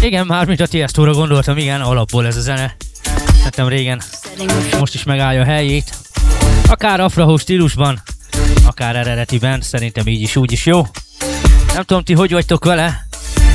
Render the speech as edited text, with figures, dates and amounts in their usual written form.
igen, mármint a Tiestóra gondoltam, igen, alapból ez a zene. Szerintem régen, most is megállja a helyét. Akár afrohouse stílusban, akár eredetiben, szerintem így is, úgy is jó. Nem tudom, ti hogy vagytok vele?